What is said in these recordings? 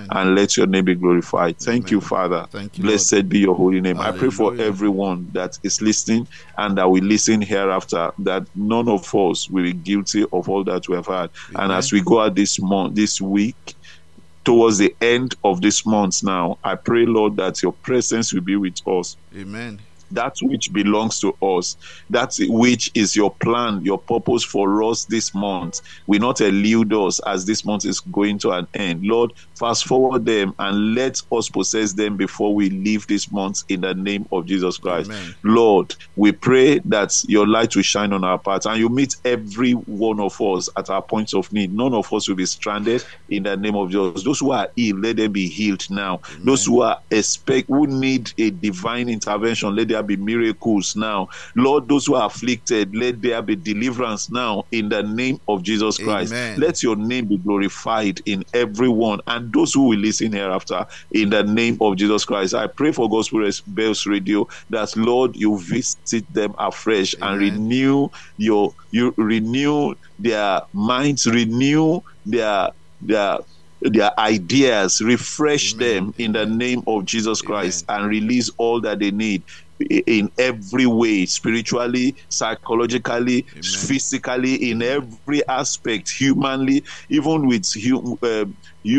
and let your name be glorified. Thank you, Father. Thank you, Blessed Lord. be your holy name. Hallelujah. I pray for everyone that is listening and that will listen hereafter, that none of us will be guilty of all that we have had. Amen. And as we go out this month, this week, towards the end of this month now, I pray, Lord, that your presence will be with us. Amen. That which belongs to us, that which is your plan, your purpose for us this month, will not elude us as this month is going to an end. Lord, fast forward them and let us possess them before we leave this month in the name of Jesus Christ. Amen. Lord, we pray that your light will shine on our path and you meet every one of us at our points of need. None of us will be stranded in the name of Jesus. Those who are ill, let them be healed now. Amen. Those who need a divine intervention, let there be miracles now. Lord, those who are afflicted, let there be deliverance now in the name of Jesus Christ. Amen. Let your name be glorified in everyone and those who will listen hereafter in the name of Jesus Christ. I pray for Gospel Bells Radio that, Lord, you visit them afresh. Amen. And renew their minds, renew their ideas, refresh Amen. them in the name of Jesus Christ. Amen. And release all that they need in every way, spiritually, psychologically, Amen. physically, in every aspect, humanly, even with the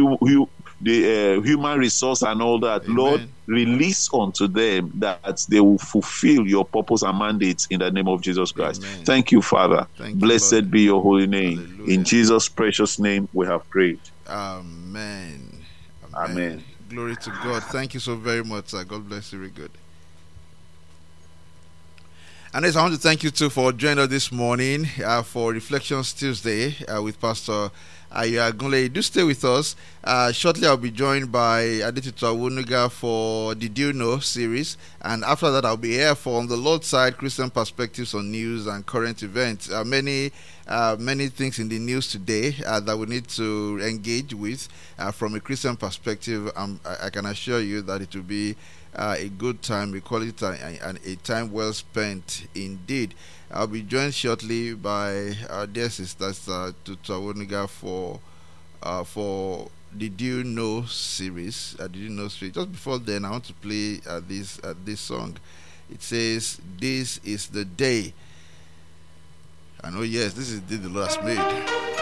human resource and all that. Amen. Lord, release unto them that they will fulfill your purpose and mandates in the name of Jesus Christ. Amen. Thank you, Father. Blessed you, be your holy name. Hallelujah. In Jesus' precious name we have prayed. Amen. Amen. Glory to God. Thank you so very much, sir. God bless you. Very good. And I want to thank you too for joining us this morning for Reflections Tuesday with Pastor Ayo Agunleye. Do stay with us. Shortly I'll be joined by Adetitu Awunuga for the Do You Know series, and after that I'll be here for On the Lord's Side, Christian Perspectives on News and Current Events. Many things in the news today that we need to engage with from a Christian perspective. I can assure you that it will be a good time, a quality time, and a time well spent indeed. I'll be joined shortly by our dear sisters Tutu Awoniga for the Do You Know series. Did you know series? Just before then, I want to play this song. It says, "This is the day." And oh yes, this is the day the Lord has made.